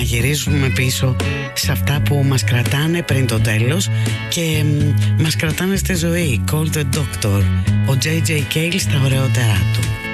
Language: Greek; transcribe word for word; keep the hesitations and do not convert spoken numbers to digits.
γυρίζουμε πίσω σε αυτά που μας κρατάνε πριν το τέλος και μ, μας κρατάνε στη ζωή. Call the Doctor, ο τζέι τζέι Cale στα ωραιότερά του.